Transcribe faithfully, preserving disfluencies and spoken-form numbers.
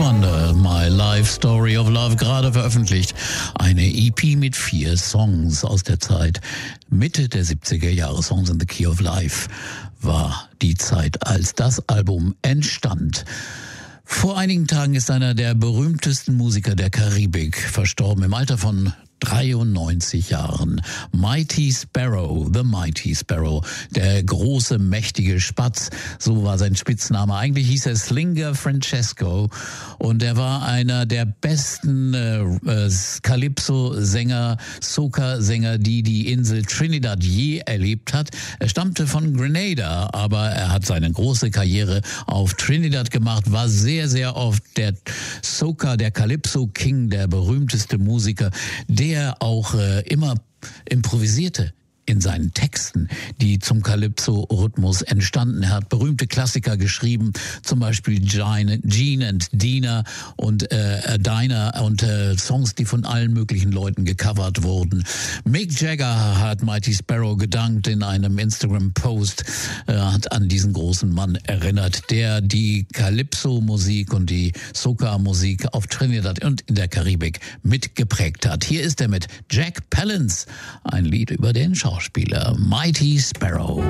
Wonder, My Life Story of Love, gerade veröffentlicht. Eine E P mit vier Songs aus der Zeit Mitte der siebziger Jahre. Songs in the Key of Life war die Zeit, als das Album entstand. Vor einigen Tagen ist einer der berühmtesten Musiker der Karibik verstorben, im Alter von dreiundneunzig Jahren. Mighty Sparrow, The Mighty Sparrow, der große, mächtige Spatz, so war sein Spitzname. Eigentlich hieß er Slinger Francesco und er war einer der besten äh, äh, Calypso-Sänger, Soca-Sänger, die die Insel Trinidad je erlebt hat. Er stammte von Grenada, aber er hat seine große Karriere auf Trinidad gemacht, war sehr, sehr oft der Soca, der Calypso-King, der berühmteste Musiker, der der auch äh, immer improvisierte in seinen Texten, die zum Calypso-Rhythmus entstanden. Er hat berühmte Klassiker geschrieben, zum Beispiel Gene, Gene and Dina und äh, Dinah und äh, Songs, die von allen möglichen Leuten gecovert wurden. Mick Jagger hat Mighty Sparrow gedankt in einem Instagram-Post, äh, hat an diesen großen Mann erinnert, der die Calypso-Musik und die Soca-Musik auf Trinidad und in der Karibik mitgeprägt hat. Hier ist er mit Jack Palance, ein Lied über den Schauspieler Spieler Mighty Sparrow.